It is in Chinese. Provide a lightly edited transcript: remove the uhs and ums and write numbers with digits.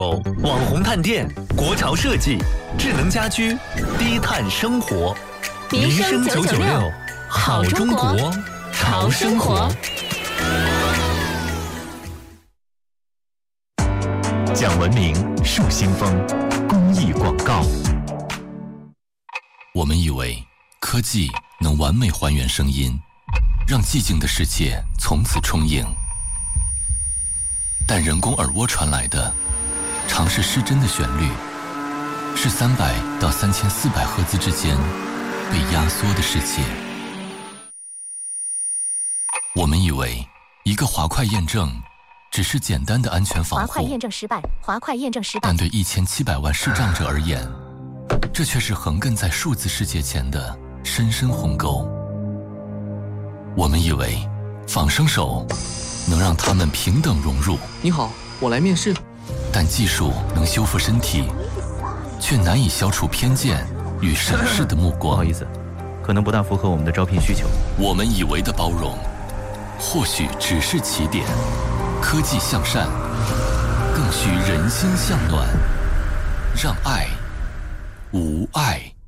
网红探店、国潮设计、智能家居、低碳生活， 民生996， 好中国，潮生活。讲文明，树新风，公益广告。 我们以为科技能完美还原声音，让寂静的世界从此充盈。但人工耳蜗传来的，常是失真的旋律，是300到3400赫兹之间被压缩的世界。我们以为一个滑块验证只是简单的安全防护， 滑块验证失败，滑块验证失败。 但对1700万视障者而言，这却是横亘在数字世界前的深深鸿沟。我们以为仿生手能让他们平等融入。 你好，我来面试。 但技术能修复身体，却难以消除偏见与审视的目光。 不好意思，可能不大符合我们的招聘需求。 我们以为的包容，或许只是起点。科技向善，更需人心向暖，让爱无碍。